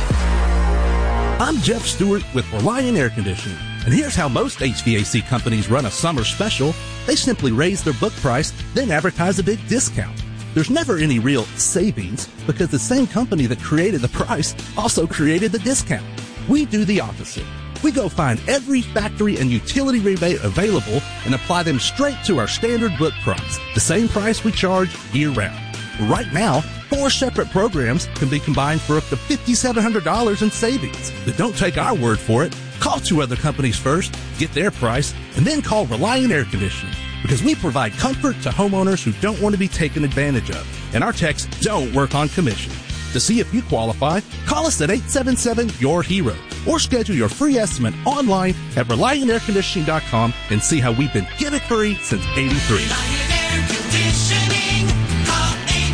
I'm Jeff Stewart with Reliant Air Conditioning. And here's how most HVAC companies run a summer special. They simply raise their book price, then advertise a big discount. There's never any real savings because the same company that created the price also created the discount. We do the opposite. We go find every factory and utility rebate available and apply them straight to our standard book price, the same price we charge year-round. Right now, 4 separate programs can be combined for up to $5,700 in savings. But don't take our word for it. Call 2 other companies first, get their price, and then call Reliant Air Conditioning, because we provide comfort to homeowners who don't want to be taken advantage of, and our techs don't work on commission. To see if you qualify, call us at 877-YOUR-HERO or schedule your free estimate online at ReliantAirConditioning.com and see how we've been giving free since '83. Reliant Air Conditioning. Call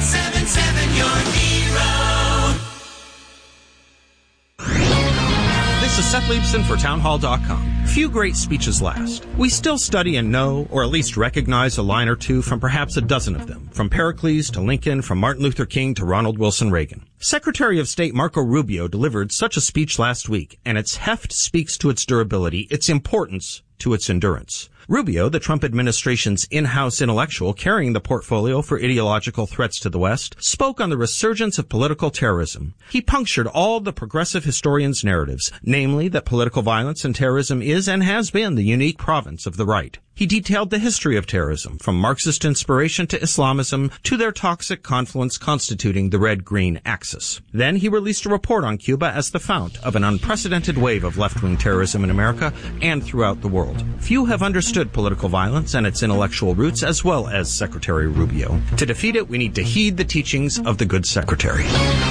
877-YOUR-HERO. This is Seth Leibson for townhall.com. Few great speeches last. We still study and know, or at least recognize a line or two from perhaps a dozen of them, from Pericles to Lincoln, from Martin Luther King to Ronald Wilson Reagan. Secretary of State Marco Rubio delivered such a speech last week, and its heft speaks to its durability, its importance to its endurance. Rubio, the Trump administration's in-house intellectual carrying the portfolio for ideological threats to the West, spoke on the resurgence of political terrorism. He punctured all the progressive historians' narratives, namely that political violence and terrorism is and has been the unique province of the right. He detailed the history of terrorism, from Marxist inspiration to Islamism to their toxic confluence constituting the red-green axis. Then he released a report on Cuba as the fount of an unprecedented wave of left-wing terrorism in America and throughout the world. Few have understood political violence and its intellectual roots as well as Secretary Rubio. To defeat it, we need to heed the teachings of the good secretary.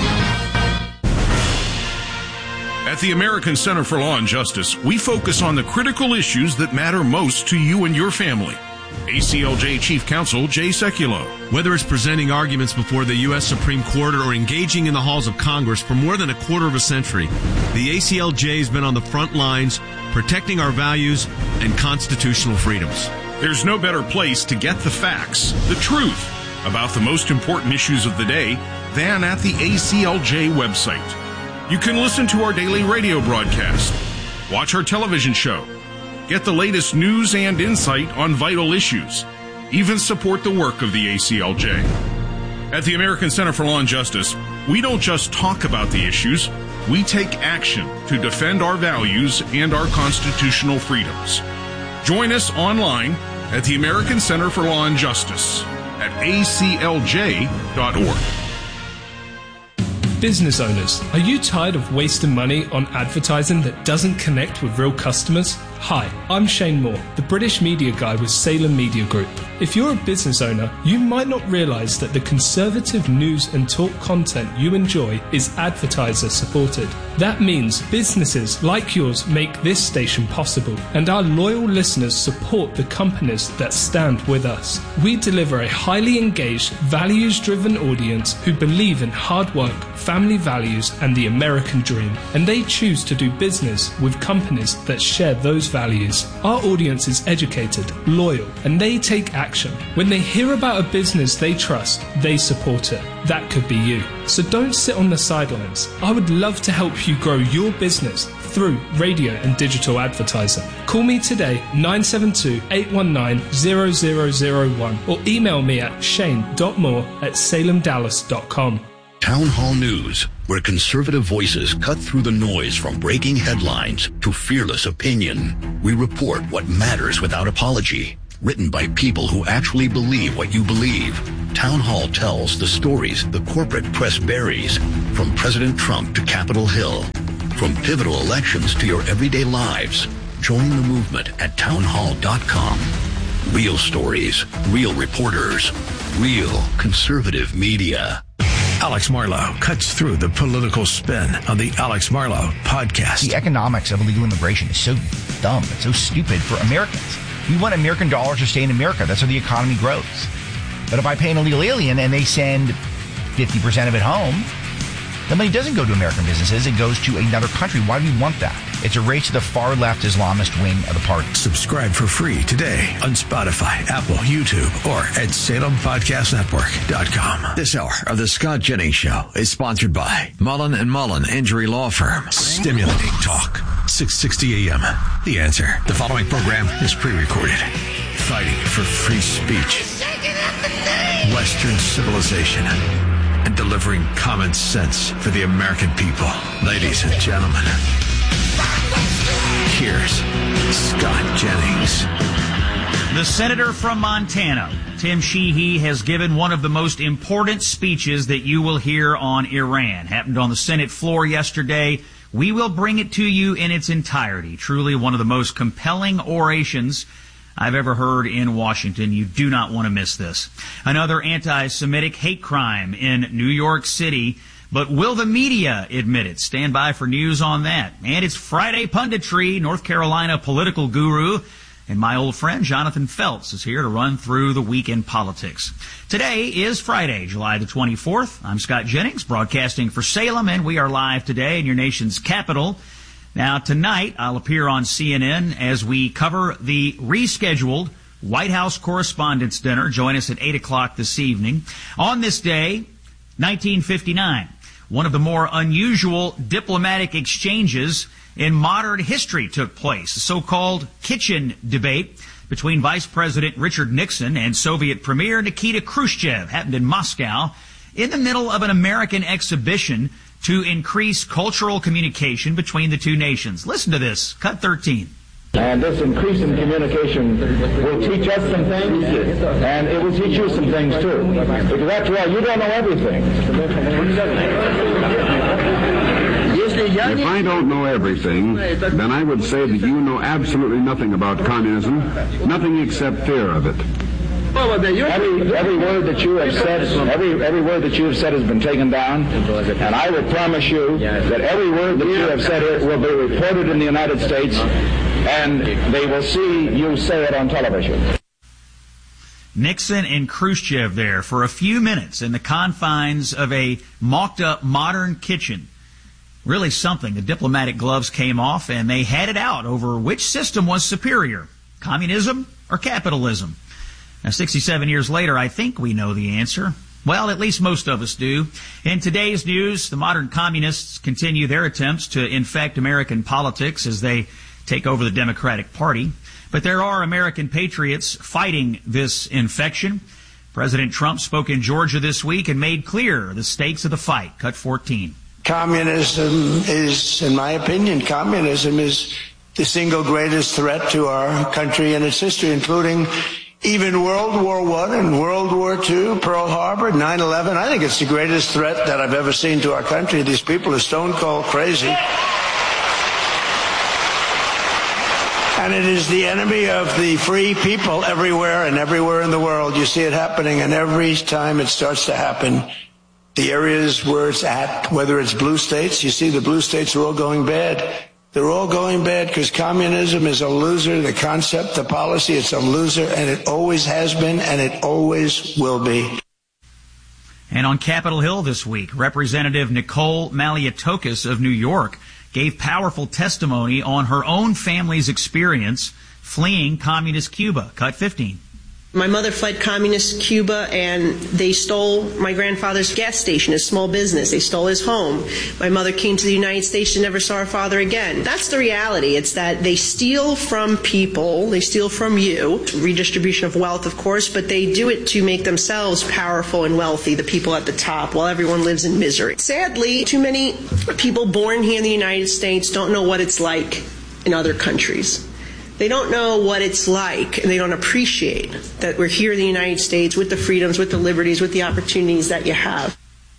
At the American Center for Law and Justice, we focus on the critical issues that matter most to you and your family. ACLJ Chief Counsel Jay Sekulow. Whether it's presenting arguments before the U.S. Supreme Court or engaging in the halls of Congress for more than a quarter of a century, the ACLJ has been on the front lines protecting our values and constitutional freedoms. There's no better place to get the facts, the truth, about the most important issues of the day than at the ACLJ website. You can listen to our daily radio broadcast, watch our television show, get the latest news and insight on vital issues, even support the work of the ACLJ. At the American Center for Law and Justice, we don't just talk about the issues, we take action to defend our values and our constitutional freedoms. Join us online at the American Center for Law and Justice at aclj.org. Business owners, are you tired of wasting money on advertising that doesn't connect with real customers? Hi, I'm Shane Moore, the British media guy with Salem Media Group. If you're a business owner, you might not realize that the conservative news and talk content you enjoy is advertiser supported. That means businesses like yours make this station possible, and our loyal listeners support the companies that stand with us. We deliver a highly engaged, values-driven audience who believe in hard work, family values, and the American dream, and they choose to do business with companies that share those values. Our audience is educated, loyal, and they take action. When they hear about a business they trust, they support it. That could be you. So don't sit on the sidelines. I would love to help you grow your business through radio and digital advertising. Call me today, 972-819-0001, or email me at shane.moore@salemdallas.com. Town Hall News, where conservative voices cut through the noise from breaking headlines to fearless opinion. We report what matters without apology. Written by people who actually believe what you believe. Town Hall tells the stories the corporate press buries, from President Trump to Capitol Hill. From pivotal elections to your everyday lives. Join the movement at townhall.com. Real stories, real reporters, real conservative media. Alex Marlow cuts through the political spin on the Alex Marlow podcast. The economics of illegal immigration is so dumb. It's so stupid for Americans. We want American dollars to stay in America. That's how the economy grows. But if I pay an illegal alien and they send 50% of it home, the money doesn't go to American businesses. It goes to another country. Why do we want that? It's a race to the far-left Islamist wing of the party. Subscribe for free today on Spotify, Apple, YouTube, or at SalemPodcastNetwork.com. This hour of the Scott Jennings Show is sponsored by Mullen & Mullen Injury Law Firm. Stimulating talk. 660 AM. The Answer. The following program is pre-recorded. Fighting for free speech, Western civilization, and delivering common sense for the American people. Ladies and gentlemen, here's Scott Jennings. The senator from Montana, Tim Sheehy, has given one of the most important speeches that you will hear on Iran. Happened on the Senate floor yesterday. We will bring it to you in its entirety. Truly one of the most compelling orations I've ever heard in Washington. You do not want to miss this. Another anti-Semitic hate crime in New York City. But will the media admit it? Stand by for news on that. And it's Friday Punditry. North Carolina political guru and my old friend Jonathan Feltz is here to run through the week in politics. Today is Friday, July the 24th. I'm Scott Jennings, broadcasting for Salem, and we are live today in your nation's capital. Now, tonight, I'll appear on CNN as we cover the rescheduled White House Correspondents' Dinner. Join us at 8 o'clock this evening. On this day, 1959, one of the more unusual diplomatic exchanges in modern history took place, the so-called kitchen debate between Vice President Richard Nixon and Soviet Premier Nikita Khrushchev. Happened in Moscow in the middle of an American exhibition to increase cultural communication between the two nations. Listen to this, cut 13. And this increase in communication will teach us some things, and it will teach you some things too. Because after all, you don't know everything. If I don't know everything, then I would say that you know absolutely nothing about communism, nothing except fear of it. Every word that you have said, every word that you have said has been taken down, and I will promise you that every word that you have said will be reported in the United States, and they will see you say it on television. Nixon and Khrushchev there for a few minutes in the confines of a mocked-up modern kitchen. Really something. The diplomatic gloves came off, and they had it out over which system was superior, communism or capitalism. Now, 67 years later, I think we know the answer. Well, at least most of us do. In today's news, the modern communists continue their attempts to infect American politics as they take over the Democratic Party. But there are American patriots fighting this infection. President Trump spoke in Georgia this week and made clear the stakes of the fight. Cut 14. Communism is, in my opinion, communism is the single greatest threat to our country and its history, including even World War I and World War II, Pearl Harbor, 9/11. I think it's the greatest threat that I've ever seen to our country. These people are stone cold crazy. And it is the enemy of the free people everywhere and everywhere in the world. You see it happening, and every time it starts to happen, the areas where it's at, whether it's blue states, you see the blue states are all going bad. They're all going bad because communism is a loser. The concept, the policy, it's a loser, and it always has been, and it always will be. And on Capitol Hill this week, Representative Nicole Malliotakis of New York gave powerful testimony on her own family's experience fleeing communist Cuba. Cut 15. My mother fled communist Cuba, and they stole my grandfather's gas station, his small business. They stole his home. My mother came to the United States and never saw her father again. That's the reality. It's that they steal from people, they steal from you, redistribution of wealth, of course, but they do it to make themselves powerful and wealthy, the people at the top, while everyone lives in misery. Sadly, too many people born here in the United States don't know what it's like in other countries. They don't know what it's like, and they don't appreciate that we're here in the United States with the freedoms, with the liberties, with the opportunities that you have.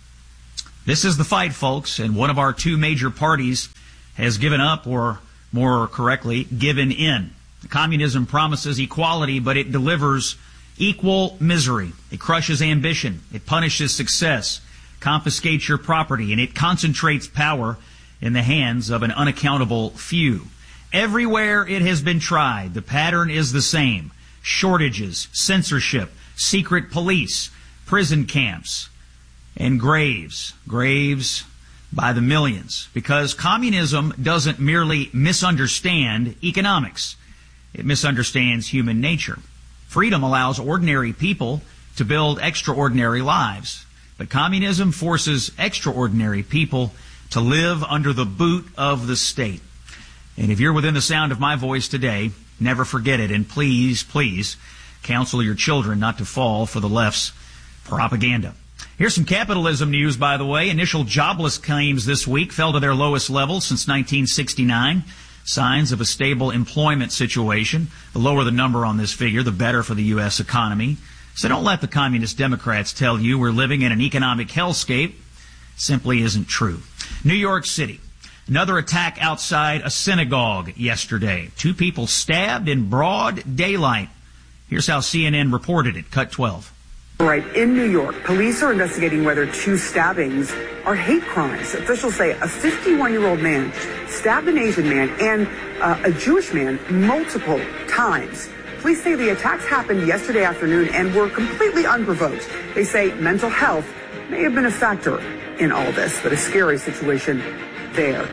This is the fight, folks, and one of our two major parties has given up, or more correctly, given in. Communism promises equality, but it delivers equal misery. It crushes ambition. It punishes success, confiscates your property, and it concentrates power in the hands of an unaccountable few. Everywhere it has been tried, the pattern is the same. Shortages, censorship, secret police, prison camps, and graves. Graves by the millions. Because communism doesn't merely misunderstand economics. It misunderstands human nature. Freedom allows ordinary people to build extraordinary lives. But communism forces extraordinary people to live under the boot of the state. And if you're within the sound of my voice today, never forget it, and please, please counsel your children not to fall for the left's propaganda. Here's some capitalism news, by the way. Initial jobless claims this week fell to their lowest level since 1969. Signs of a stable employment situation. The lower the number on this figure, the better for the U.S. economy. So don't let the communist Democrats tell you we're living in an economic hellscape. It simply isn't true. New York City. Another attack outside a synagogue yesterday. 2 people stabbed in broad daylight. Here's how CNN reported it. Cut 12. Right, in New York, police are investigating whether 2 stabbings are hate crimes. Officials say a 51-year-old man stabbed an Asian man and a Jewish man multiple times. Police say the attacks happened yesterday afternoon and were completely unprovoked. They say mental health may have been a factor in all this, but a scary situation there.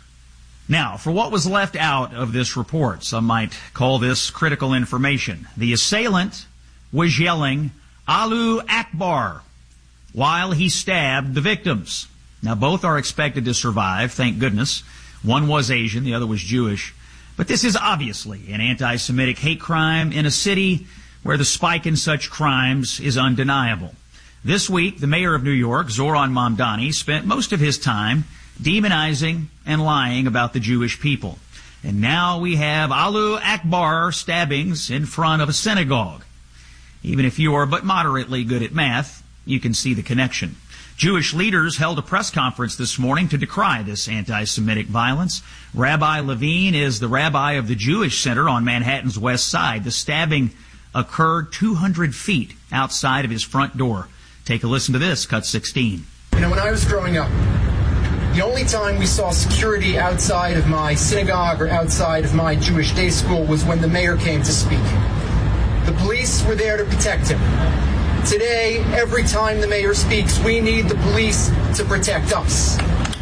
Now, for what was left out of this report, some might call this critical information. The assailant was yelling, "Allahu Akbar," while he stabbed the victims. Now, both are expected to survive, thank goodness. One was Asian, the other was Jewish. But this is obviously an anti-Semitic hate crime in a city where the spike in such crimes is undeniable. This week, the mayor of New York, Zoran Mamdani, spent most of his time demonizing and lying about the Jewish people. And now we have Allahu Akbar stabbings in front of a synagogue. Even if you are but moderately good at math, you can see the connection. Jewish leaders held a press conference this morning to decry this anti-Semitic violence. Rabbi Levine is the rabbi of the Jewish Center on Manhattan's West Side. The stabbing occurred 200 feet outside of his front door. Take a listen to this, cut 16. You know, when I was growing up, the only time we saw security outside of my synagogue or outside of my Jewish day school was when the mayor came to speak. The police were there to protect him. Today, every time the mayor speaks, we need the police to protect us.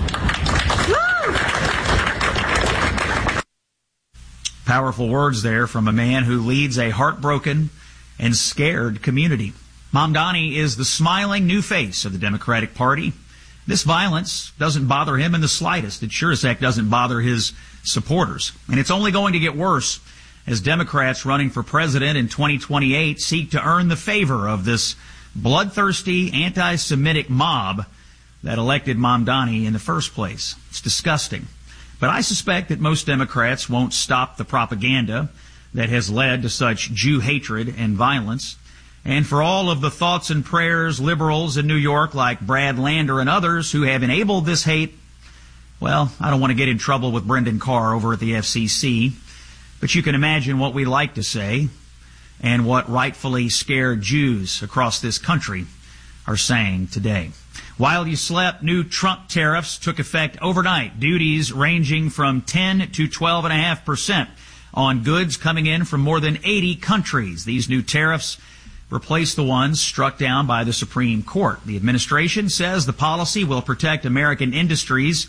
Powerful words there from a man who leads a heartbroken and scared community. Mamdani is the smiling new face of the Democratic Party. This violence doesn't bother him in the slightest. It sure as heck doesn't bother his supporters. And it's only going to get worse as Democrats running for president in 2028 seek to earn the favor of this bloodthirsty anti-Semitic mob that elected Mamdani in the first place. It's disgusting. But I suspect that most Democrats won't stop the propaganda that has led to such Jew hatred and violence. And for all of the thoughts and prayers liberals in New York like Brad Lander and others who have enabled this hate, well, I don't want to get in trouble with Brendan Carr over at the FCC, but you can imagine what we like to say and what rightfully scared Jews across this country are saying today. While you slept, new Trump tariffs took effect overnight, duties ranging from 10 to 12.5% on goods coming in from more than 80 countries. These new tariffs replace the ones struck down by the Supreme Court. The administration says the policy will protect American industries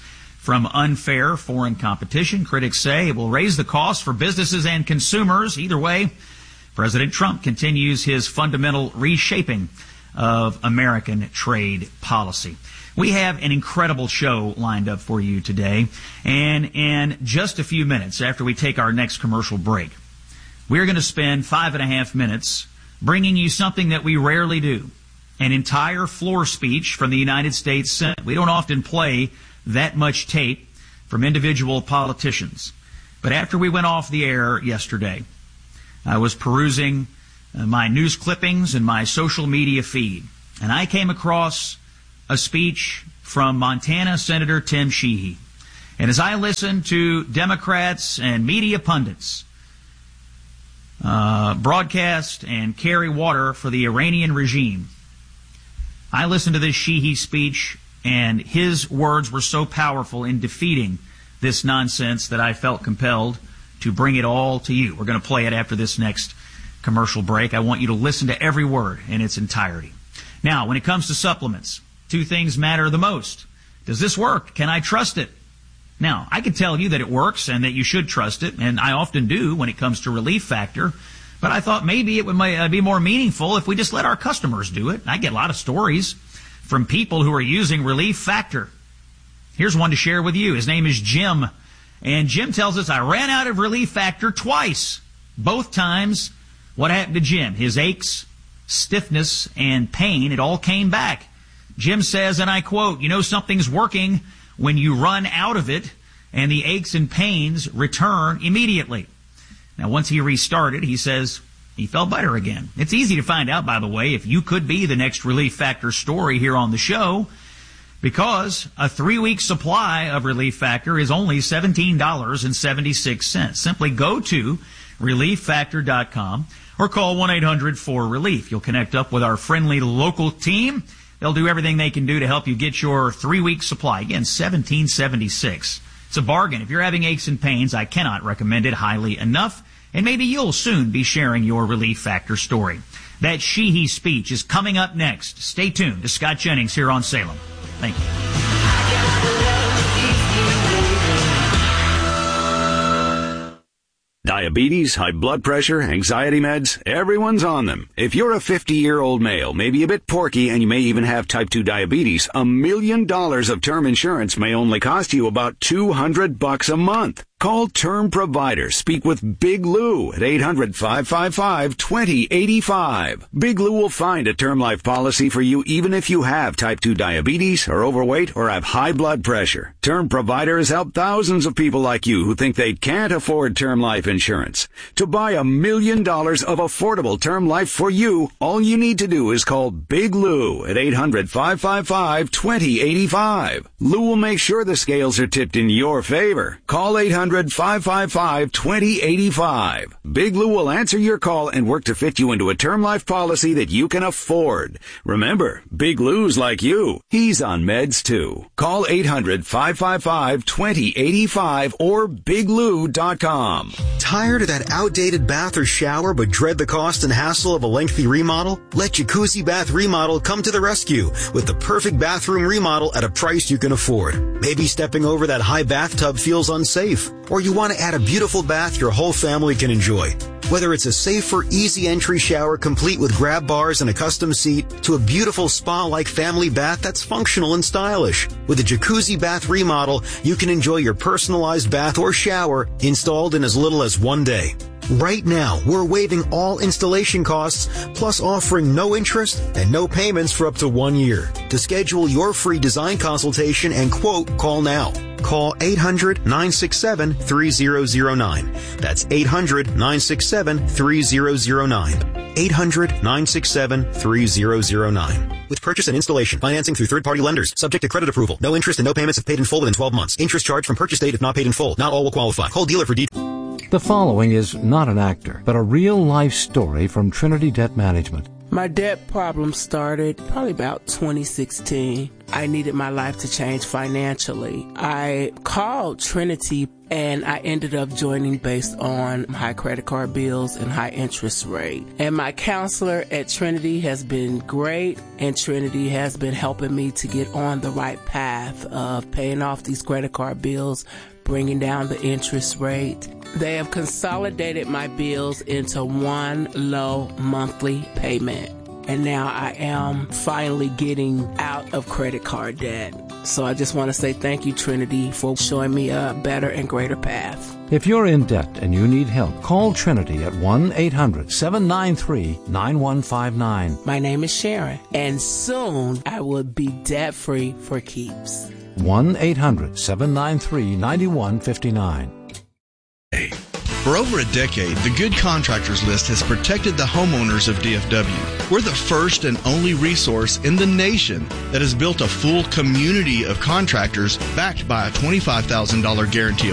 from unfair foreign competition. Critics say it will raise the cost for businesses and consumers. Either way, President Trump continues his fundamental reshaping of American trade policy. We have an incredible show lined up for you today, and in just a few minutes after we take our next commercial break, we're going to spend 5.5 minutes bringing you something that we rarely do, an entire floor speech from the United States Senate. We don't often play that much tape from individual politicians. But after we went off the air yesterday, I was perusing my news clippings and my social media feed, and I came across a speech from Montana Senator Tim Sheehy. And as I listened to Democrats and media pundits broadcast and carry water for the Iranian regime, I listened to this Sheehy speech, and his words were so powerful in defeating this nonsense that I felt compelled to bring it all to you. We're going to play it after this next commercial break. I want you to listen to every word in its entirety. Now, when it comes to supplements, two things matter the most. Does this work? Can I trust it? Now, I can tell you that it works and that you should trust it, and I often do when it comes to Relief Factor, but I thought maybe it would be more meaningful if we just let our customers do it. I get a lot of stories from people who are using Relief Factor. Here's one to share with you. His name is Jim, and Jim tells us, I ran out of Relief Factor twice. Both times, what happened to Jim? His aches, stiffness, and pain, it all came back. Jim says, and I quote, you know something's working when you run out of it and the aches and pains return immediately. Now, once he restarted, he says he felt better again. It's easy to find out, by the way, if you could be the next Relief Factor story here on the show, because a 3-week supply of Relief Factor is only $17.76. Simply go to ReliefFactor.com or call 1-800-4RELIEF. You'll connect up with our friendly local team. They'll do everything they can do to help you get your 3-week supply. Again, $17.76. It's a bargain. If you're having aches and pains, I cannot recommend it highly enough. And maybe you'll soon be sharing your Relief Factor story. That Sheehy speech is coming up next. Stay tuned to Scott Jennings here on Salem. Thank you. Diabetes, high blood pressure, anxiety meds, everyone's on them. If you're a 50-year-old male, maybe a bit porky, and you may even have type 2 diabetes, $1 million of term insurance may only cost you about $200 a month. Call Term Provider. Speak with Big Lou at 800-555-2085. Big Lou will find a term life policy for you even if you have type 2 diabetes, are overweight, or have high blood pressure. Term Provider has helped thousands of people like you who think they can't afford term life insurance. To buy $1 million of affordable term life for you, all you need to do is call Big Lou at 800-555-2085. Lou will make sure the scales are tipped in your favor. Call 800-555-2085. Big Lou will answer your call and work to fit you into a term life policy that you can afford. Remember, Big Lou's like you. He's on meds too. Call 800-555-2085 or biglou.com. Tired of that outdated bath or shower but dread the cost and hassle of a lengthy remodel? Let Jacuzzi Bath Remodel come to the rescue with the perfect bathroom remodel at a price you can afford. Maybe stepping over that high bathtub feels unsafe, or you want to add a beautiful bath your whole family can enjoy. Whether it's a safer, easy entry shower complete with grab bars and a custom seat, to a beautiful spa-like family bath that's functional and stylish. With a Jacuzzi Bath Remodel, you can enjoy your personalized bath or shower installed in as little as 1 day. Right now, we're waiving all installation costs, plus offering no interest and no payments for up to 1 year. To schedule your free design consultation and quote, call now. Call 800-967-3009. That's 800-967-3009. 800-967-3009. With purchase and installation, financing through third-party lenders, subject to credit approval. No interest and no payments if paid in full within 12 months. Interest charged from purchase date if not paid in full. Not all will qualify. Call dealer for details. The following is not an actor, but a real-life story from Trinity Debt Management. My debt problem started probably about 2016. I needed my life to change financially. I called Trinity and I ended up joining based on high credit card bills and high interest rate. And my counselor at Trinity has been great, and Trinity has been helping me to get on the right path of paying off these credit card bills, bringing down the interest rate. They have consolidated my bills into one low monthly payment. And now I am finally getting out of credit card debt. So I just want to say thank you, Trinity, for showing me a better and greater path. If you're in debt and you need help, call Trinity at 1-800-793-9159. My name is Sharon, and soon I will be debt-free for keeps. 1-800-793-9159. For over a decade, the Good Contractors List has protected the homeowners of DFW. We're the first and only resource in the nation that has built a full community of contractors backed by a $25,000 guarantee